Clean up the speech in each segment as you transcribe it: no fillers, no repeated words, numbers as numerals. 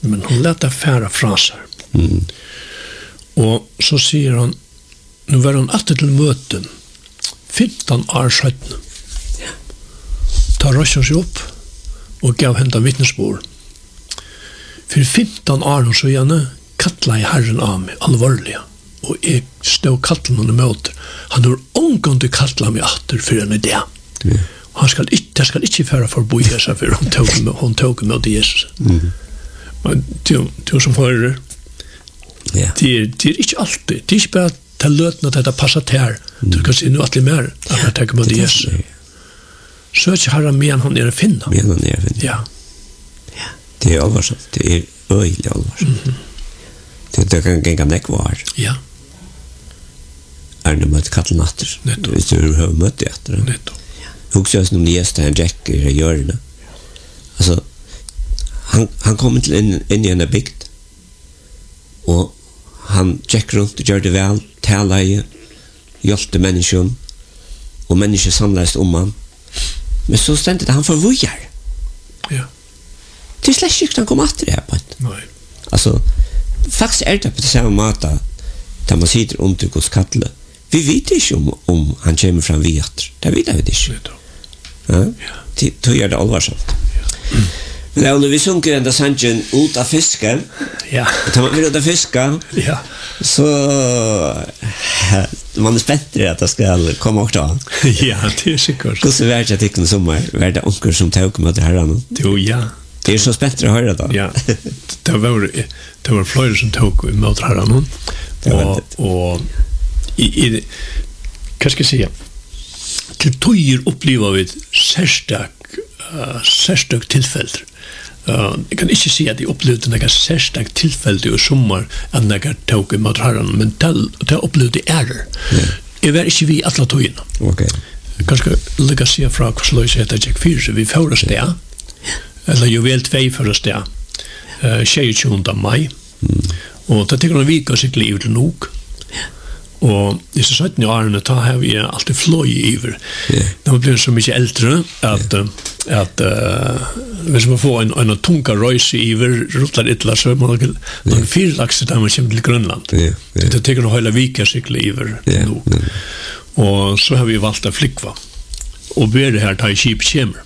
men hon lät det færa fra sig. Och så säger hon, nu var hon alltid till möten, 15 år sedan. Ta rösten sig upp och gav henne vittnesbord. För 15 år så gärna kallade Herren av mig allvarliga. Och jag stod kallen honom emot. Han har omgående kallat mig åter för en idé. Han skal ikke fære forbi seg for hun tog med Jesus. Men du som hører, det er ikke alltid. Det er ikke bare til løten at dette passer til her. Du kan si noe alltid mer at jeg tenker med Jesus. Så er ikke herren men han er å finne. Men han er å finne. Ja. Det er alvorsamt. Det er øyelig alvorsamt. Det kan gjenge nekvar. Ja. Er det møtt kattelnatter? Hvis du har møtt det etter. Nettopp. Huxas nu nästa en Jack i hjørnet. Alltså han kom till in i en bygd. Och han Jack runt och gjorde det väl, talade, hjälpte människan och människor samlades om han. Men så ständigt han förvojar. Ja. Det är släckigt han kom efter det här på ett. Nej. Alltså faktiskt är det på det samma mata där man sitter under Guds kattle. Vi vet inte om han kommer fram vet. Det vet vi inte. Ja. Det gör det allvarsamt. Men när vi sjunker ända sanchen ut av fisken. Ja. Tar man vill ut av fiska. Ja. Så man är spännande att det ska komma och ta. Ja, det är säkert. Hur så värd jag tycker sommar. Värd det onkel som tog med det här. Jo, ja. Det är så spännande att höra då. Ja. Det var flera som tog med det här. Och i vad ska jag säga? Till tojer upplever vi särstök tillfälle. Jag kan inte säga att jag upplevde några särstök tillfälle i sommar än jag tog emot herran, men det upplevde är det. Jag var inte vi alla tojerna. Okej. Kanske lycka se från vad slöjs heter Jack Fyrs vi förras det. Eller juvel 2 förras det. 22 maj. Och det tycker jag vi kan cykla ut till nog. Och i så 17 åren då har vi alltid flöj över. När man blir så mycket äldre att hvis man får en tunga röjs över rutlar ytla så man fyrlaxet där man kommer till Grönland. Det tycker jag hela vika cykla över nog. Och så har vi valt att flyckva. Och ber det här ta i skip kommer.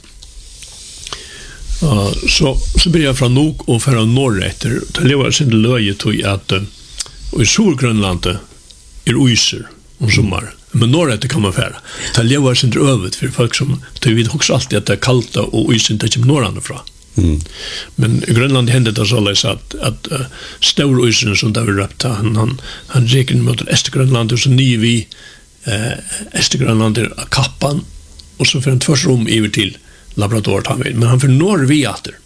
Så blir jag från nog och från norrätter. Det lever sin löje till att i Storgrönlandet är uiser om sommar. Men norrätter kan man färra. Det lever sin övet för folk som vi vet också alltid att det är kallt och uisen det kommer norrande från. Men i Grönland hände det så att stor uisen som där vi röpte han räknar mot Östergrönland och så ny vi Östergrönland är kappan och så för en tvårs rum över till laboratoriet han vill. Men han för norr vi åter.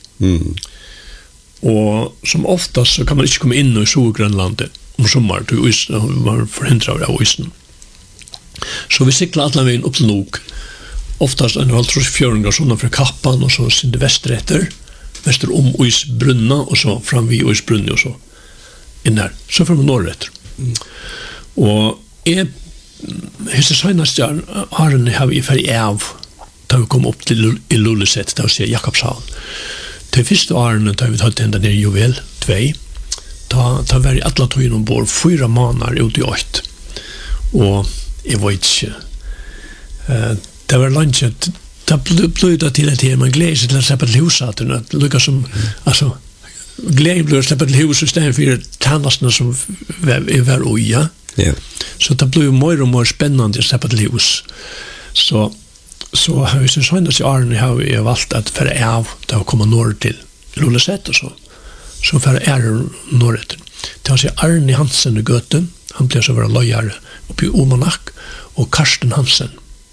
Och som oftast så kan man inte komma in i Storgrönlandet om sommar till isen var förhindrad av isen. Så vi cyklar alla vägen upp till nog. Oftast en halv fjörningar sådana för kappan och så sin väster om isbrunna och så fram vid isbrunna och så in där. Så från norrrätter. Och hur senast jag har vi färg av då vi kom upp till Lulleset där ser Jakobshavn. Till första åren då vi hade ända ner juvel 2. Ta var i alla tog ombord 4 månader ut i 8. Och jag vet inte. Det var lunchet. Det blev till att man glädjer sig till att släppa till huset. Lyckas som, alltså, glädjer blev att släppa till huset istället för tannastarna som var oja. Så det blev mer och mer spännande att släppa till hus. Så har vi så att i Arne har vi valt att föra av att komma norr till Lulleset och så. Så för norret. Det var så Arne Hansen i Göten. Han blev så vara lojare uppe i Omanak och Karsten Hansen.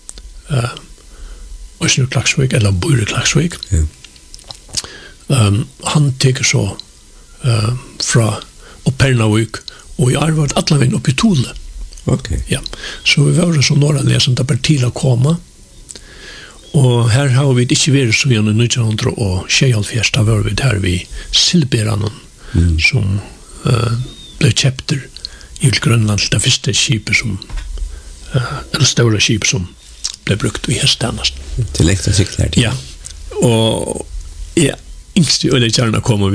Och så Klaxvik eller Bure Klaxvik. Han tycker så från Pernavik och jag har varit alla vägen upp i Tole. Okej. Ja. Så vi var så några läsande där till att komma. Och här har vi inte varit så igen i 1924 där var vi där vid Silberanen som blev chapter i Grönland det första skipet som eller stora skip som blev brukt vid hästarnas. Till elektricyklar. Ja. Och ja, inte öle gärna komma